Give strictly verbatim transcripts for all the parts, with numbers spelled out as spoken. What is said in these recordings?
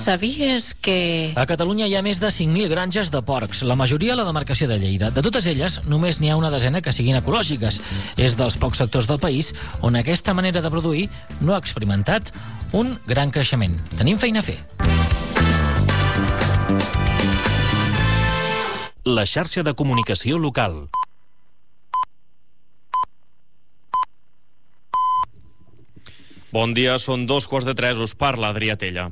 Sabies que... A Catalunya hi ha més de cinc mil granges de porcs, la majoria a la demarcació de Lleida. De totes elles, només n'hi ha una desena que siguin ecològiques. És dels pocs sectors del país on aquesta manera de produir no ha experimentat un gran creixement. Tenim feina a fer. La xarxa de comunicació local. Bon dia, són dos quarts de tres, us parla Adrià Tella.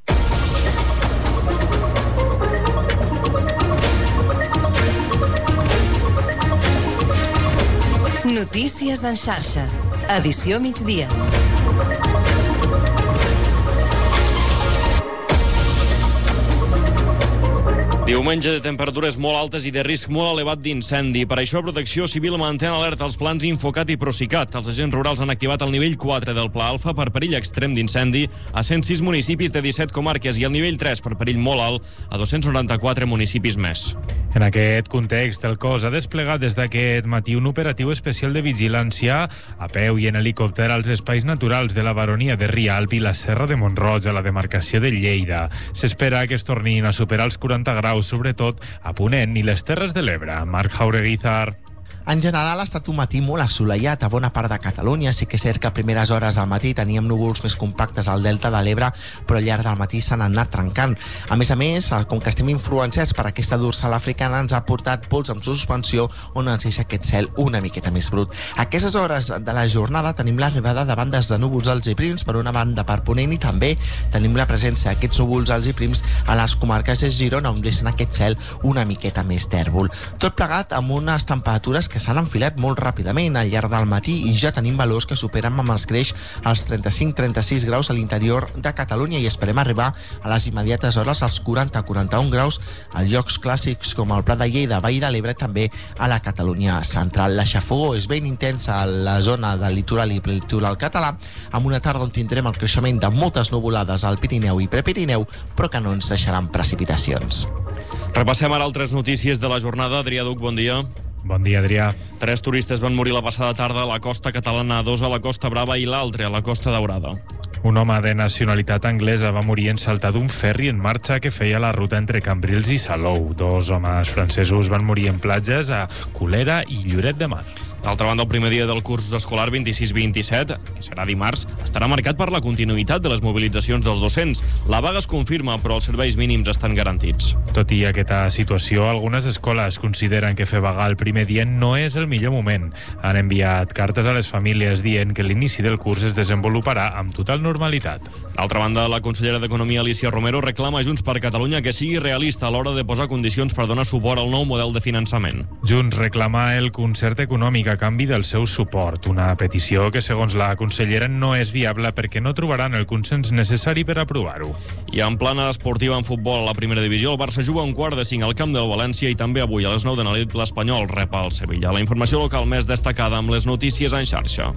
Notícies en xarxa. Edició migdia. Diumenge de temperatures molt altes i de risc molt elevat d'incendi. Per això Protecció Civil manté en alerta els plans Infocat i Procicat. Els agents rurals han activat el nivell quatre del Pla Alfa per perill extrem d'incendi a cent sis municipis de disset comarques i el nivell tres per perill molt alt a dos-cents noranta-quatre municipis més. En aquest context, el cos ha desplegat des d'aquest matí un operatiu especial de vigilància a peu i en helicòpter als espais naturals de la Baronia de Rialb i la Serra de Mont-roig a la demarcació de Lleida. S'espera que es tornin a superar els quaranta graus, sobretot a Ponent i les Terres de l'Ebre. Marc Jaureguizar. En general ha estat un matí molt assolellat a bona part de Catalunya. Sí que és cert que a primeres hores del matí teníem núvols més compactes al delta de l'Ebre, però al llarg del matí s'han anat trencant. A més a més, com que estem influenciats per aquesta dorsal africana, ens ha portat pols en suspensió on ens deixa aquest cel una miqueta més brut. A aquestes hores de la jornada tenim l'arribada de bandes de núvols alts i prims per una banda per Ponent i també tenim la presència d'aquests núvols alts i prims a les comarques de Girona, on deixen aquest cel una miqueta més tèrbol. Tot plegat amb unes temperatures que s'han enfilat molt ràpidament al llarg del matí i ja tenim valors que superen amb escreix els trenta-cinc trenta-sis graus a l'interior de Catalunya i esperem arribar a les immediates hores als quaranta quaranta-un graus a llocs clàssics com el Pla de Lleida, Vall de l'Ebre, també a la Catalunya central. La xafogor és ben intensa a la zona del litoral i prelitoral català, amb una tarda on tindrem el creixement de moltes nuvolades al Pirineu i Prepirineu, però que no ens deixaran precipitacions. Repassem ara altres notícies de la jornada. Adrià Duc, bon dia. Bon dia, Adrià. Tres turistes van morir la passada tarda a la costa catalana, dos a la Costa Brava i l'altre a la Costa Daurada. Un home de nacionalitat anglesa va morir en saltar d'un ferri en marxa que feia la ruta entre Cambrils i Salou. Dos homes francesos van morir en platges a Colera i Lloret de Mar. D'altra banda, el primer dia del curs escolar vint-i-sis vint-i-set, que serà dimarts, estarà marcat per la continuïtat de les mobilitzacions dels docents. La vaga es confirma, però els serveis mínims estan garantits. Tot i aquesta situació, algunes escoles consideren que fer vaga el primer dia no és el millor moment. Han enviat cartes a les famílies dient que l'inici del curs es desenvoluparà amb total normalitat. D'altra banda, la consellera d'Economia, Alícia Romero, reclama a Junts per Catalunya que sigui realista a l'hora de posar condicions per donar suport al nou model de finançament. Junts reclama el concert econòmic a canvi del seu suport, una petició que, segons la consellera, no és viable perquè no trobaran el consens necessari per aprovar-ho. I en plana esportiva en futbol a la primera divisió, el Barça juga un quart de cinc al camp del València i també avui a les nou de la nit l'Espanyol rep al Sevilla. La informació local més destacada amb les notícies en xarxa.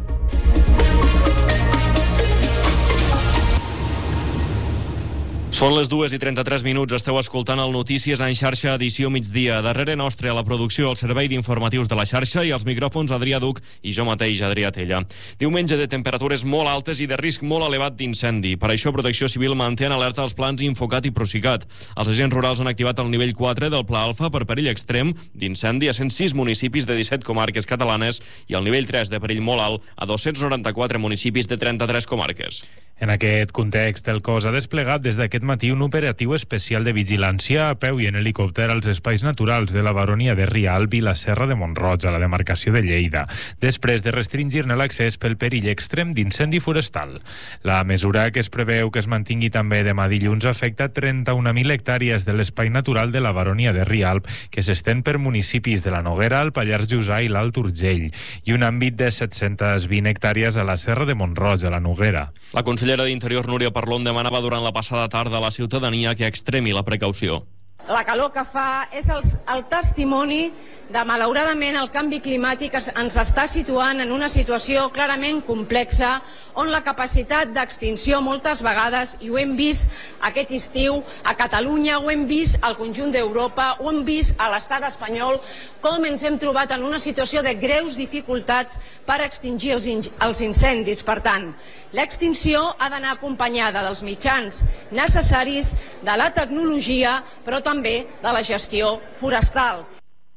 Són les dues i trenta-tres minuts, esteu escoltant el Notícies en xarxa, edició migdia. Darrere nostre a la producció, el servei d'informatius de la xarxa i els micròfons Adrià Duc i jo mateix, Adrià Tella. Diumenge de temperatures molt altes i de risc molt elevat d'incendi. Per això Protecció Civil manté en alerta els plans Infocat i Procicat. Els agents rurals han activat el nivell quatre del Pla Alfa per perill extrem d'incendi a cent sis municipis de disset comarques catalanes i el nivell tres de perill molt alt a dos-cents noranta-quatre municipis de trenta-tres comarques. En aquest context, el cos ha desplegat des d'aquest matí un operatiu especial de vigilància a peu i en helicòpter als espais naturals de la Baronia de Rialb i la Serra de Mont-roig, a la demarcació de Lleida, després de restringir-ne l'accés pel perill extrem d'incendi forestal. La mesura, que es preveu que es mantingui també demà dilluns, afecta trenta-un mil hectàrees de l'espai natural de la Baronia de Rialb, que s'estén per municipis de la Noguera, el Pallars Jussà i l'Alt Urgell, i un àmbit de set-cents vint hectàrees a la Serra de Mont-roig, a la Noguera. La consellera d'Interior, Núria Parlon, demanava durant la passada tarda a la ciutadania que extremi la precaució. La calor que fa és el, el testimoni de, malauradament, el canvi climàtic ens està situant en una situació clarament complexa, on la capacitat d'extinció moltes vegades, i ho hem vist aquest estiu a Catalunya, ho hem vist al conjunt d'Europa, ho hem vist a l'estat espanyol, com ens hem trobat en una situació de greus dificultats per extingir els, els incendis. Per tant, L'extinció ha d'anar acompanyada dels mitjans necessaris, de la tecnologia, però també de la gestió forestal.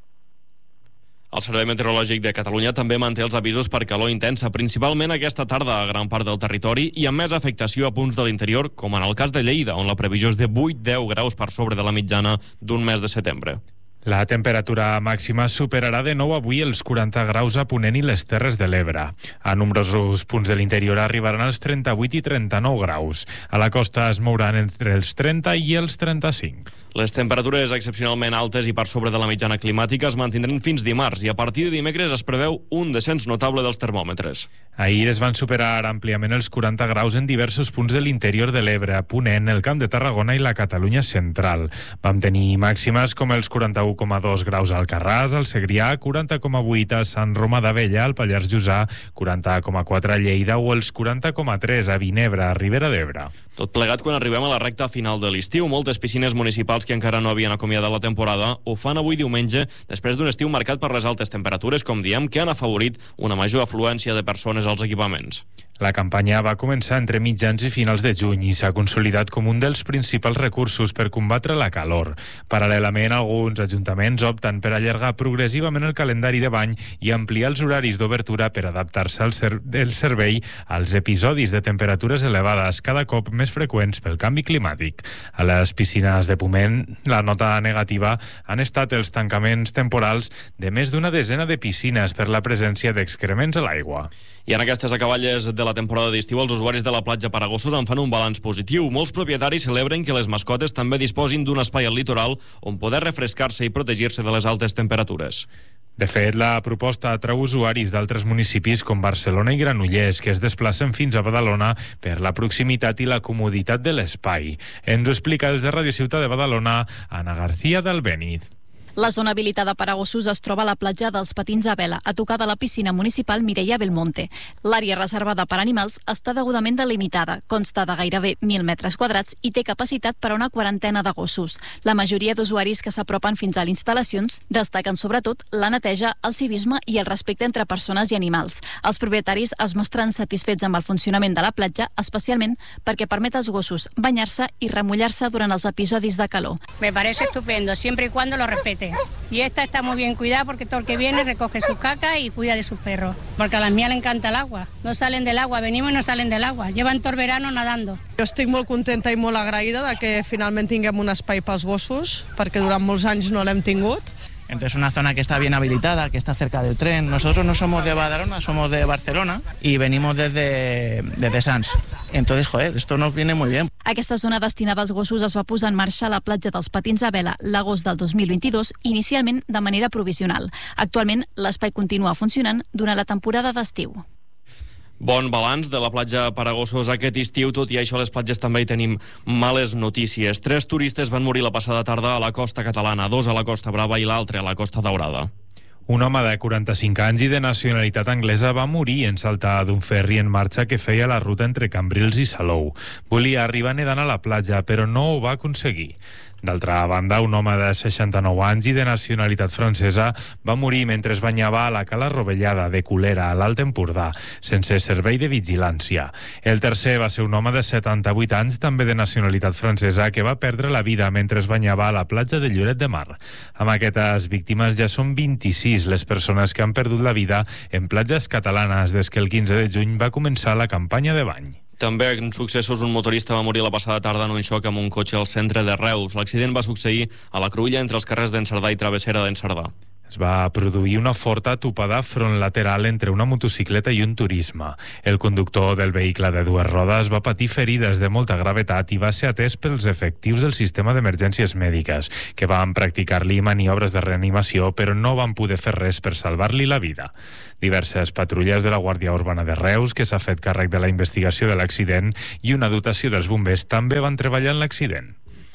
El Servei Meteorològic de Catalunya també manté els avisos per calor intensa, principalment aquesta tarda a gran part del territori i amb més afectació a punts de l'interior, com en el cas de Lleida, on la previsió és de vuit a deu graus per sobre de la mitjana d'un mes de setembre. La temperatura màxima superarà de nou avui els quaranta graus a Ponent i les Terres de l'Ebre. A nombrosos punts de l'interior arribaran als trenta-vuit i trenta-nou graus. A la costa es mouran entre els trenta i els trenta-cinc. Les temperatures excepcionalment altes i per sobre de la mitjana climàtica es mantindran fins dimarts i a partir de dimecres es preveu un descens notable dels termòmetres. Ahir es van superar àmpliament els quaranta graus en diversos punts de l'interior de l'Ebre, a Ponent, el Camp de Tarragona i la Catalunya central. Vam tenir màximes com els quaranta-u coma dos graus al Alcarràs, al Segrià, quaranta coma vuit a Sant Roma d'Abella, al Pallars Jussà, quaranta coma quatre a Lleida o els quaranta coma tres a Vinebre, a Ribera d'Ebre. Tot plegat quan arribem a la recta final de l'estiu. Moltes piscines municipals que encara no havien acomiadat la temporada ho fan avui diumenge després d'un estiu marcat per les altes temperatures, com diem, que han afavorit una major afluència de persones als equipaments. La campanya va començar entre mitjans i finals de juny i s'ha consolidat com un dels principals recursos per combatre la calor. Paral·lelament, alguns ajuntaments opten per allargar progressivament el calendari de bany i ampliar els horaris d'obertura per adaptar-se al ser del servei als episodis de temperatures elevades, cada cop més freqüents pel canvi climàtic. A les piscines de Ponent, la nota negativa han estat els tancaments temporals de més d'una desena de piscines per la presència d'excrements a l'aigua. I en aquestes acaballes de la temporada d'estiu, els usuaris de la platja Paragossos en fan un balanç positiu. Molts propietaris celebren que les mascotes també disposin d'un espai al litoral on poder refrescar-se i protegir-se de les altes temperatures. De fet, la proposta atrau usuaris d'altres municipis com Barcelona i Granollers, que es desplacen fins a Badalona per la proximitat i la comoditat de l'espai. Ens ho explica des de Radio Ciutat de Badalona, Ana García d'Albéniz. La zona habilitada per a gossos es troba a la platja dels Patins a Vela, a tocar de la piscina municipal Mireia Belmonte. L'àrea reservada per animals està degudament delimitada, consta de gairebé mil metres quadrats i té capacitat per a una quarantena de gossos. La majoria d'usuaris que s'apropen fins a les instal·lacions destaquen sobretot la neteja, el civisme i el respecte entre persones i animals. Els propietaris es mostren satisfets amb el funcionament de la platja, especialment perquè permet als gossos banyar-se i remullar-se durant els episodis de calor. Me parece estupendo, siempre y cuando lo respete. Y esta está muy bien cuidada porque todo el que viene recoge sus cacas y cuida de sus perros. Porque a las mías le encanta el agua. No salen del agua, venimos y no salen del agua. Llevan todo el verano nadando. Jo estic molt contenta i molt agraïda de que finalment tinguem un espai pels gossos, perquè durant molts anys no l'hem tingut. Entonces una zona que está bien habilitada, que está cerca del tren. Nosotros no somos de Badalona, somos de Barcelona y venimos desde, desde Sants. Entonces, joder, esto nos viene muy bien. Aquesta zona destinada als gossos es va posar en marxa a la platja dels Patins a Vela l'agost del dos mil vint-i-dos, inicialment de manera provisional. Actualment, l'espai continua funcionant durant la temporada d'estiu. Bon balanç de la platja Paragossos aquest estiu, tot i això a les platges també hi tenim males notícies. Tres turistes van morir la passada tarda a la costa catalana, dos a la Costa Brava i l'altre a la Costa Daurada. Un home de quaranta-cinc anys i de nacionalitat anglesa va morir en saltar d'un ferri en marxa que feia la ruta entre Cambrils i Salou. Volia arribar nedant a la platja, però no ho va aconseguir. D'altra banda, un home de seixanta-nou anys i de nacionalitat francesa va morir mentre es banyava a la cala Rovellada de Colera, a l'Alt Empordà, sense servei de vigilància. El tercer va ser un home de setanta-vuit anys, també de nacionalitat francesa, que va perdre la vida mentre es banyava a la platja de Lloret de Mar. Amb aquestes víctimes ja són vint-i-sis les persones que han perdut la vida en platges catalanes des que el quinze de juny va començar la campanya de bany. També en successos un motorista va morir la passada tarda en un xoc amb un cotxe al centre de Reus. L'accident va succeir a la cruïlla entre els carrers d'en Cerdà i Travessera d'en Cerdà. Es va produir una forta topada front lateral entre una motocicleta i un turisme. El conductor del vehicle de dues rodes va patir ferides de molta gravetat i va ser atès pels efectius del sistema d'emergències mèdiques, que van practicar-li maniobres de reanimació, però no van poder fer res per salvar-li la vida. Diverses patrulles de la Guàrdia Urbana de Reus, que s'ha fet càrrec de la investigació de l'accident, i una dotació dels bombers també van treballar en l'accident.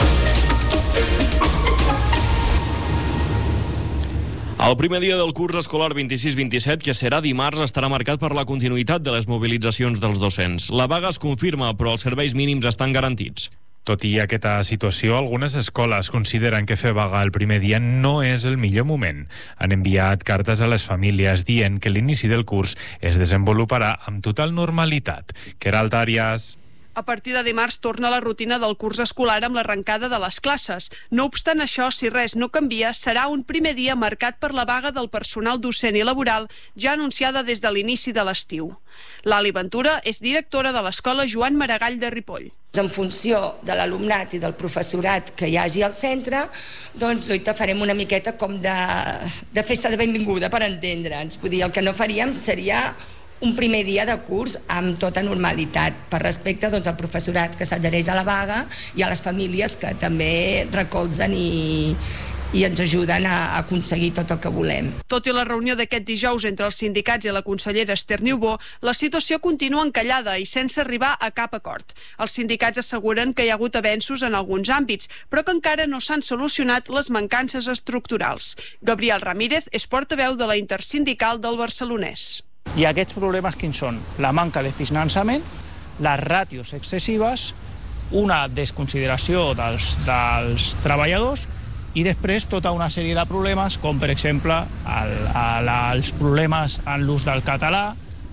El primer dia del curs escolar vint-i-sis vint-i-set, que serà dimarts, estarà marcat per la continuïtat de les mobilitzacions dels docents. La vaga es confirma, però els serveis mínims estan garantits. Tot i aquesta situació, algunes escoles consideren que fer vaga el primer dia no és el millor moment. Han enviat cartes a les famílies dient que l'inici del curs es desenvoluparà amb total normalitat. Queralt Arias. A partir de dimarts torna la rutina del curs escolar amb l'arrencada de les classes. No obstant això, si res no canvia, serà un primer dia marcat per la vaga del personal docent i laboral ja anunciada des de l'inici de l'estiu. L'Ali Ventura és directora de l'Escola Joan Maragall de Ripoll. En funció de l'alumnat i del professorat que hi hagi al centre, doncs oi, farem una miqueta com de, de festa de benvinguda, per entendre'ns. Vull dir, el que no faríem seria un primer dia de curs amb tota normalitat, per respecte doncs, al professorat que s'adhereix a la vaga i a les famílies que també recolzen i, i ens ajuden a aconseguir tot el que volem. Tot i la reunió d'aquest dijous entre els sindicats i la consellera Esther Niubó, la situació continua encallada i sense arribar a cap acord. Els sindicats asseguren que hi ha hagut avenços en alguns àmbits, però que encara no s'han solucionat les mancances estructurals. Gabriel Ramírez és portaveu de la Intersindical del Barcelonès. I aquests problemes quins són? La manca de finançament, les ràtios excessives, una desconsideració dels, dels treballadors i després tota una sèrie de problemes com per exemple el, el, els problemes en l'ús del català,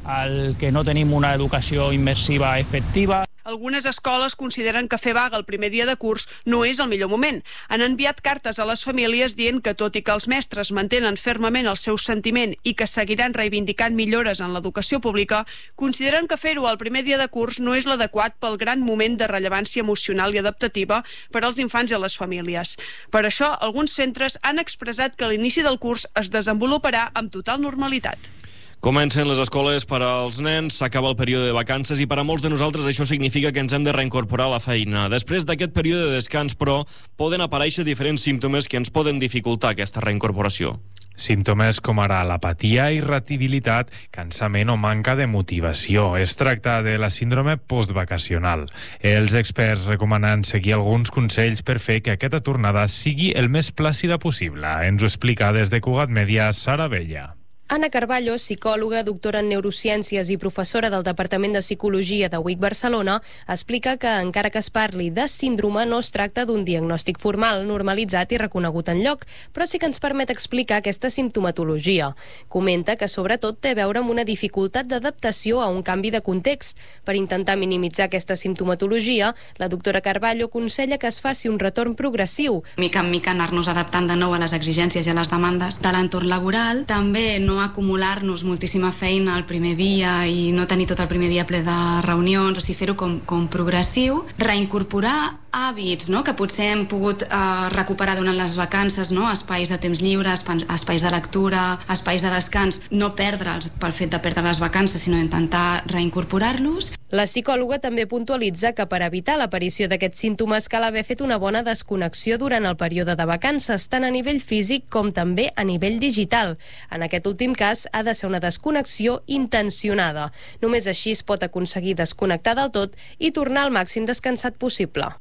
el que no tenim una educació immersiva efectiva. Algunes escoles consideren que fer vaga el primer dia de curs no és el millor moment. Han enviat cartes a les famílies dient que tot i que els mestres mantenen fermament el seu sentiment i que seguiran reivindicant millores en l'educació pública, consideren que fer-ho el primer dia de curs no és l'adequat pel gran moment de rellevància emocional i adaptativa per als infants i a les famílies. Per això, alguns centres han expressat que l'inici del curs es desenvoluparà amb total normalitat. Comencen les escoles per als nens, s'acaba el període de vacances i per a molts de nosaltres això significa que ens hem de reincorporar a la feina. Després d'aquest període de descans, però, poden aparèixer diferents símptomes que ens poden dificultar aquesta reincorporació. Símptomes com ara l'apatia, irritabilitat, cansament o manca de motivació. Es tracta de la síndrome postvacacional. Els experts recomanen seguir alguns consells per fer que aquesta tornada sigui el més plàcida possible. Ens ho explica des de Cugat Mèdia, Sara Bella. Anna Carballo, psicòloga, doctora en neurociències i professora del Departament de Psicologia de U I C Barcelona, explica que, encara que es parli de síndrome, no es tracta d'un diagnòstic formal, normalitzat i reconegut enlloc, però sí que ens permet explicar aquesta simptomatologia. Comenta que, sobretot, té a veure amb una dificultat d'adaptació a un canvi de context. Per intentar minimitzar aquesta simptomatologia, la doctora Carballo aconsella que es faci un retorn progressiu. Mica en mica anar-nos adaptant de nou a les exigències i a les demandes de l'entorn laboral, també no acumular-nos moltíssima feina el primer dia i no tenir tot el primer dia ple de reunions, o sigui, fer-ho com, com progressiu, reincorporar hàbits, no?, que potser hem pogut eh, recuperar durant les vacances, no?, espais de temps lliure, espais de lectura, espais de descans, no perdre'ls pel fet de perdre les vacances, sinó intentar reincorporar-los. La psicòloga també puntualitza que per evitar l'aparició d'aquests símptomes cal haver fet una bona desconnexió durant el període de vacances, tant a nivell físic com també a nivell digital. En aquest últim cas, ha de ser una desconnexió intencionada. Només així es pot aconseguir desconnectar del tot i tornar al màxim descansat possible.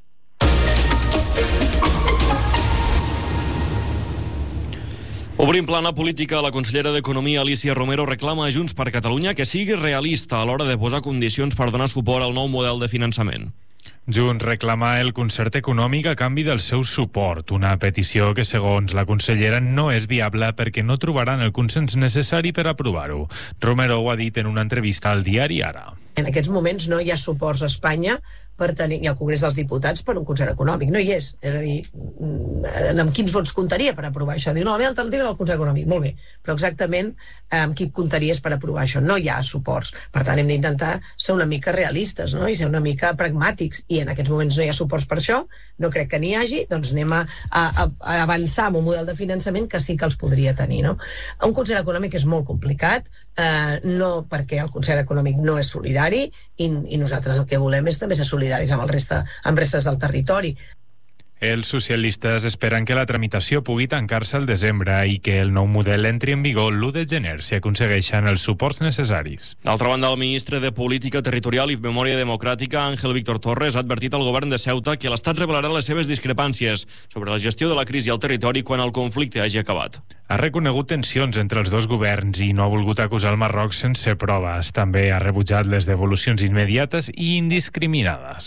Obrim plana política, la consellera d'Economia, Alícia Romero, reclama a Junts per Catalunya que sigui realista a l'hora de posar condicions per donar suport al nou model de finançament. Junts reclama el concert econòmic a canvi del seu suport, una petició que, segons la consellera, no és viable perquè no trobaran el consens necessari per aprovar-ho. Romero ho ha dit en una entrevista al diari Ara. En aquests moments no hi ha suports a Espanya per tenir, i al Congrés dels Diputats per un concert econòmic. No hi és. És a dir, amb quins vots comptaria per aprovar això? Diu, no, la meva alternativa és el concert econòmic. Molt bé, però exactament amb qui comptaries per aprovar això? No hi ha suports. Per tant, hem d'intentar ser una mica realistes, no?, i ser una mica pragmàtics. I en aquests moments no hi ha suports per això, no crec que n'hi hagi, doncs anem a, a, a avançar amb un model de finançament que sí que els podria tenir, no? Un concert econòmic és molt complicat, eh, no perquè el concert econòmic no és solidari, i, i nosaltres el que volem és també ser solidaris amb el resta, amb restes del territori. Els socialistes esperen que la tramitació pugui tancar-se al desembre i que el nou model entri en vigor l'u de gener si aconsegueixen els suports necessaris. D'altra banda, el ministre de Política Territorial i Memòria Democràtica, Ángel Víctor Torres, ha advertit al govern de Ceuta que l'Estat revelarà les seves discrepàncies sobre la gestió de la crisi al territori quan el conflicte hagi acabat. Ha reconegut tensions entre els dos governs i no ha volgut acusar el Marroc sense proves. També ha rebutjat les devolucions immediates i indiscriminades.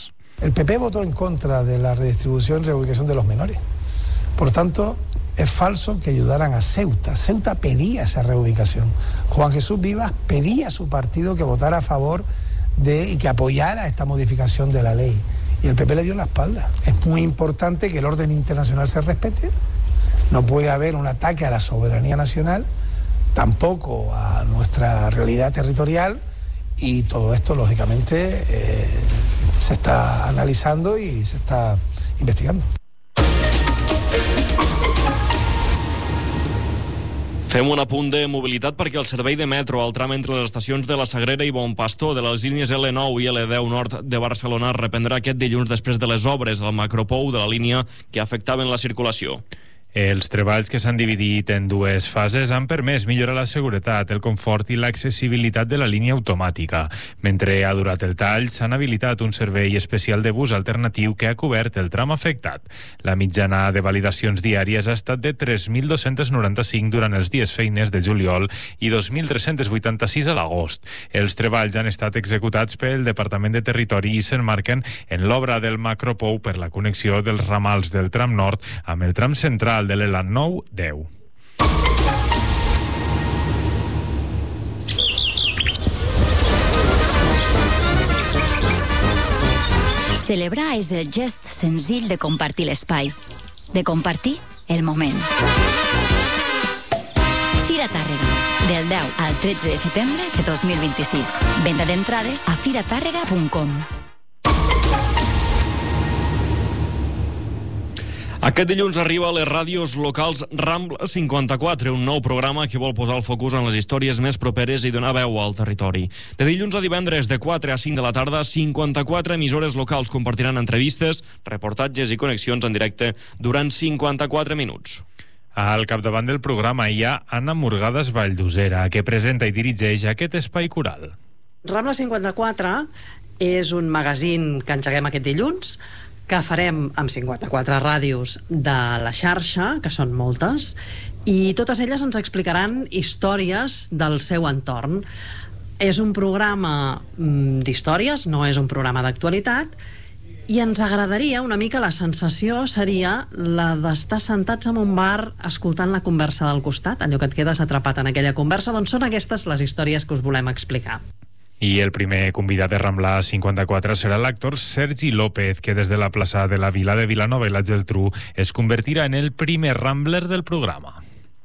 El P P votó en contra de la redistribución y reubicación de los menores. Por tanto, es falso que ayudaran a Ceuta. Ceuta pedía esa reubicación. Juan Jesús Vivas pedía a su partido que votara a favor de y que apoyara esta modificación de la ley. Y el P P le dio la espalda. Es muy importante que el orden internacional se respete. No puede haber un ataque a la soberanía nacional, tampoco a nuestra realidad territorial, y todo esto, lógicamente, eh, se está analizando y se está investigando. Fem un apunt de mobilitat perquè el servei de metro al tram entre les estacions de la Sagrera i Bon Pastor de les línies L nou i L deu nord de Barcelona reprendrà aquest dilluns després de les obres al macropou de la línia que afectaven la circulació. Els treballs, que s'han dividit en dues fases, han permès millorar la seguretat, el confort i l'accessibilitat de la línia automàtica. Mentre ha durat el tall, s'han habilitat un servei especial de bus alternatiu que ha cobert el tram afectat. La mitjana de validacions diàries ha estat de tres mil dos-cents noranta-cinc durant els dies feines de juliol i dos mil tres-cents vuitanta-sis a l'agost. Els treballs han estat executats pel Departament de Territori i s'emmarquen en l'obra del macropou per la connexió dels ramals del tram nord amb el tram central de l'L nou deu. Celebrar és el gest senzill de compartir l'espai, de compartir el moment. Fira Tàrrega, del deu al tretze de setembre de dos mil vint-i-sis. Venda d'entrades a fira tàrrega punt com. Aquest dilluns arriba a les ràdios locals Rambla cinquanta-quatre, un nou programa que vol posar el focus en les històries més properes i donar veu al territori. De dilluns a divendres, de quatre a cinc de la tarda, cinquanta-quatre emissores locals compartiran entrevistes, reportatges i connexions en directe durant cinquanta-quatre minuts. Al capdavant del programa hi ha Anna Murgades Valldosera, que presenta i dirigeix aquest espai coral. Rambla cinquanta-quatre és un magazín que engeguem aquest dilluns, que farem amb cinquanta-quatre ràdios de la xarxa, que són moltes, i totes elles ens explicaran històries del seu entorn. És un programa d'històries, no és un programa d'actualitat, i ens agradaria, una mica la sensació seria la d'estar sentats en un bar escoltant la conversa del costat, allò que et quedes atrapat en aquella conversa, doncs són aquestes les històries que us volem explicar. I el primer convidat de Rambla cinquanta-quatre serà l'actor Sergi López, que des de la plaça de la Vila de Vilanova i la Geltrú es convertirà en el primer Rambler del programa.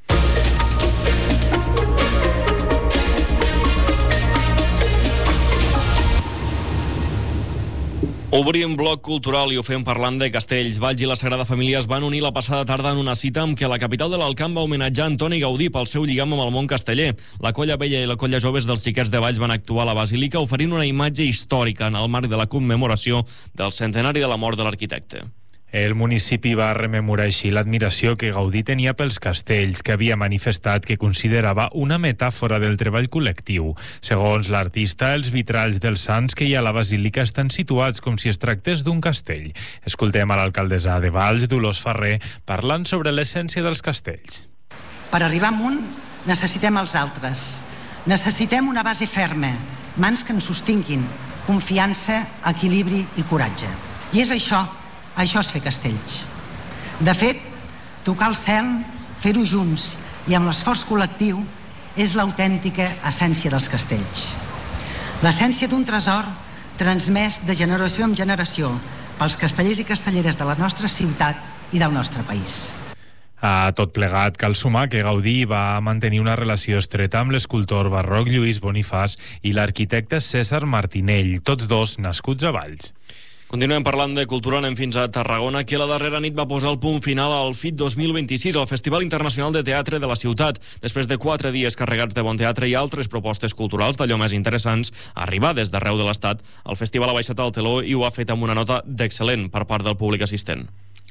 Obrim bloc cultural i ho fem parlant de castells. Valls i la Sagrada Família es van unir la passada tarda en una cita amb què la capital de l'Alcamp va homenatjar Antoni Gaudí pel seu lligam amb el món casteller. La Colla Vella i la Colla Joves dels Xiquets de Valls van actuar a la Basílica oferint una imatge històrica en el marc de la commemoració del centenari de la mort de l'arquitecte. El municipi va rememorar així l'admiració que Gaudí tenia pels castells, que havia manifestat que considerava una metàfora del treball col·lectiu. Segons l'artista, els vitralls dels sants que hi ha a la basílica estan situats com si es tractés d'un castell. Escoltem a l'alcaldessa de Valls, Dolors Ferrer, parlant sobre l'essència dels castells. Per arribar amunt necessitem els altres. Necessitem una base ferma, mans que ens sostinguin, confiança, equilibri i coratge. I és això, Això és fer castells. De fet, tocar el cel, fer-ho junts i amb l'esforç col·lectiu és l'autèntica essència dels castells. L'essència d'un tresor transmès de generació en generació pels castellers i castelleres de la nostra ciutat i del nostre país. A tot plegat, cal sumar que Gaudí va mantenir una relació estreta amb l'escultor barroc Lluís Bonifàs i l'arquitecte César Martinell, tots dos nascuts a Valls. Continuem parlant de cultura, anem fins a Tarragona, que la darrera nit va posar el punt final al F I T dos mil vint-i-sis, el Festival Internacional de Teatre de la ciutat. Després de quatre dies carregats de bon teatre i altres propostes culturals d'allò més interessants, arribar des d'arreu de l'Estat, el festival ha baixat el teló i ho ha fet amb una nota d'excel·lent per part del públic assistent.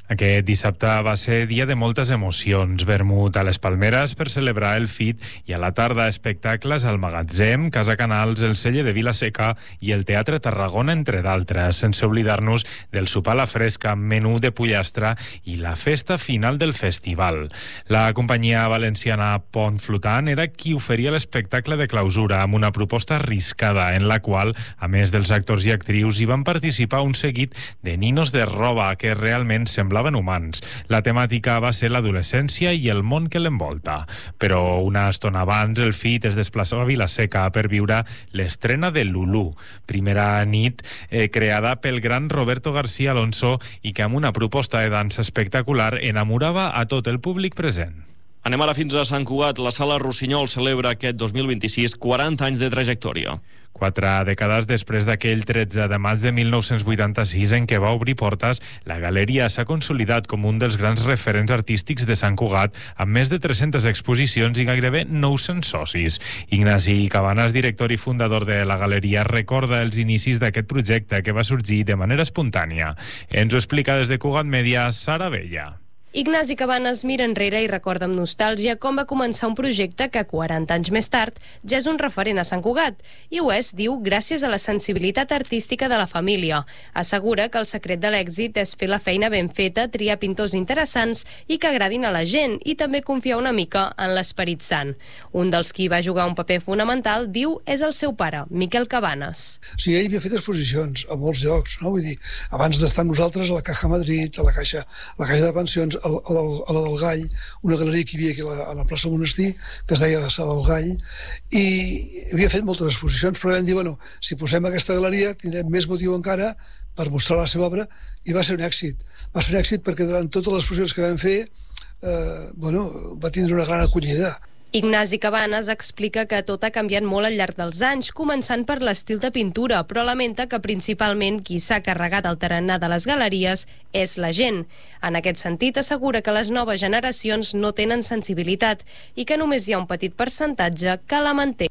Aquest dissabte va ser dia de moltes emocions. Vermut a les Palmeres per celebrar el F I T i a la tarda espectacles al Magatzem, Casa Canals, el Celler de Vila-seca i el Teatre Tarragona, entre d'altres, sense oblidar-nos del sopar a la fresca, menú de pollastre i la festa final del festival. La companyia valenciana Pont Flotant era qui oferia l'espectacle de clausura amb una proposta arriscada en la qual, a més dels actors i actrius, hi van participar un seguit de ninos de roba que realment semblaven humans. La temàtica va ser l'adolescència i el món que l'envolta. Però una estona abans el F I T es desplaçava a Vila-seca per viure l'estrena de Lulú, primera nit eh, creada pel gran Roberto García Alonso i que amb una proposta de dansa espectacular enamorava a tot el públic present. Anem ara fins a Sant Cugat. La Sala Rossinyol celebra aquest dos mil vint-i-sis quaranta anys de trajectòria. Quatre dècades després d'aquell tretze de maig de mil nou-cents vuitanta-sis en què va obrir portes, la galeria s'ha consolidat com un dels grans referents artístics de Sant Cugat, amb més de tres-centes exposicions i gairebé nou-cents socis. Ignasi Cabanas, director i fundador de la galeria, recorda els inicis d'aquest projecte que va sorgir de manera espontània. Ens ho explica des de Cugat Mèdia, Sara Bella. Ignasi Cabanas mira enrere i recorda amb nostàlgia com va començar un projecte que quaranta anys més tard ja és un referent a Sant Cugat. I ho és, diu, gràcies a la sensibilitat artística de la família. Assegura que el secret de l'èxit és fer la feina ben feta, triar pintors interessants i que agradin a la gent, i també confiar una mica en l'Esperit Sant. Un dels qui va jugar un paper fonamental, diu, és el seu pare, Miquel Cabanas. O sigui, ell havia fet exposicions a molts llocs, no? Vull dir, abans d'estar nosaltres a la Caja Madrid, a la Caixa, a la Caixa de Pensions, a la, a la del Gall, una galeria que hi havia aquí a la, a la plaça Monestir, que es deia la Sala del Gall, i havia fet moltes exposicions, però vam dir, bueno, si posem aquesta galeria tindrem més motiu encara per mostrar la seva obra, i va ser un èxit. Va ser un èxit perquè durant totes les exposicions que vam fer, eh, bueno, va tindre una gran acollida. Ignasi Cabanas explica que tot ha canviat molt al llarg dels anys, començant per l'estil de pintura, però lamenta que principalment qui s'ha carregat el tarannà de les galeries és la gent. En aquest sentit, assegura que les noves generacions no tenen sensibilitat i que només hi ha un petit percentatge que la manté.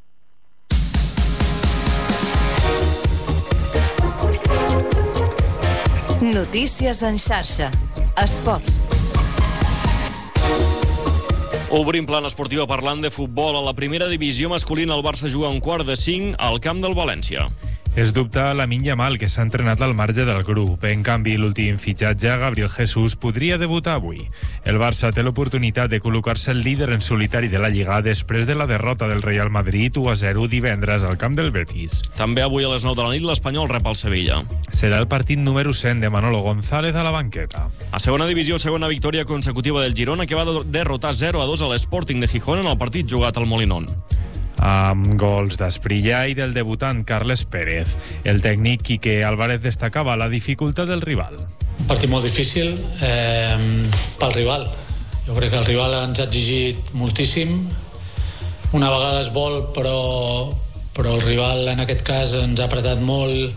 Notícies en xarxa. Esports. Obrim plana esportiva parlant de futbol. A la primera divisió masculina el Barça juga un quart de cinc al camp del València. Es dubta Lamine Yamal, que s'ha entrenat al marge del grup. En canvi, l'últim fitxatge, Gabriel Jesús, podria debutar avui. El Barça té l'oportunitat de col·locar-se el líder en solitari de la Lliga després de la derrota del Real Madrid u a zero divendres al camp del Betis. També avui a les nou de la nit l'Espanyol rep el Sevilla. Serà el partit número cent de Manolo González a la banqueta. A segona divisió, segona victòria consecutiva del Girona, que va derrotar zero a dos a l'Sporting de Gijón en el partit jugat al Molinón. Amb gols d'Asprilla i del debutant Carles Pérez. El tècnic Quique Álvarez destacava la dificultat del rival. Un partit molt difícil eh, pel rival. Jo crec que el rival ens ha exigit moltíssim. Una vegada es vol, però, però el rival en aquest cas ens ha apretat molt.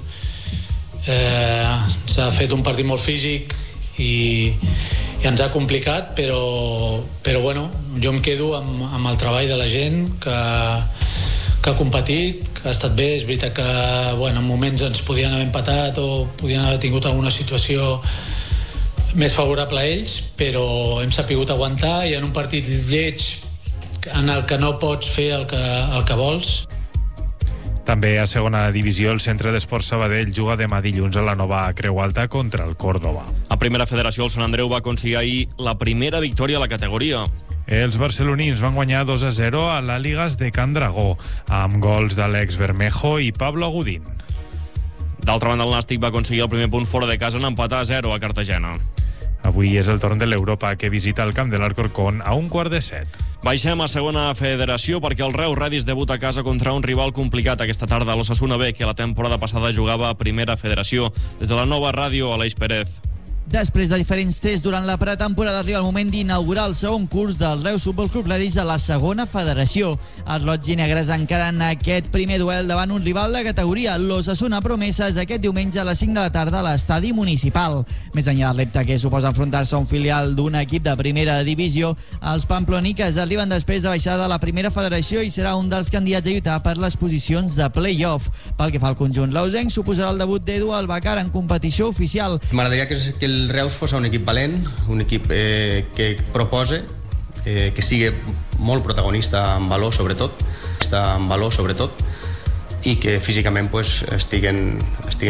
Eh, s'ha fet un partit molt físic i, i ens ha complicat, però, però bueno, jo em quedo amb, amb el treball de la gent que, que ha competit, que ha estat bé. És veritat que bueno, en moments ens podien haver empatat o podien haver tingut alguna situació més favorable a ells, però hem sapigut aguantar, i en un partit lleig en el que no pots fer el que, el que vols. També a segona divisió, el Centre d'Esports Sabadell juga demà dilluns a la Nova Creu Alta contra el Córdoba. A primera federació, el Sant Andreu va aconseguir ahir la primera victòria a la categoria. Els barcelonins van guanyar dos a zero a l'Àligues de Can Dragó, amb gols d'Àlex Bermejo i Pablo Agudín. D'altra banda, el Nàstic va aconseguir el primer punt fora de casa en empatar a zero a Cartagena. Avui és el torn de l'Europa, que visita el camp de l'Alcorcón a un quart de set. Baixem a segona federació perquè el Reus Radis debuta a casa contra un rival complicat aquesta tarda, l'Osasuna B, que la temporada passada jugava a primera federació. Des de la nova ràdio, Aleix Pérez. Després de diferents tests durant la pretemporada, arriba el moment d'inaugurar el segon curs del Reus Futbol Club Radis a la segona federació. Els roig i negres encara en aquest primer duel davant un rival de categoria, l'Osasuna Promeses, aquest diumenge a les cinc de la tarda a l'estadi municipal. Més enllà del repte que suposa enfrontar-se a un filial d'un equip de primera divisió, els pamploniques arriben després de baixar de la primera federació i serà un dels candidats a lluitar per les posicions de play-off. Pel que fa al conjunt lausenc, suposarà el debut d'Edu Albacar en competició oficial. M'agradaria que el el Reus fos un equip valent, un equip eh, que propose, eh, que sigui molt protagonista en valor sobretot, està en valor sobretot, i que físicament pues, estiguen, estiguen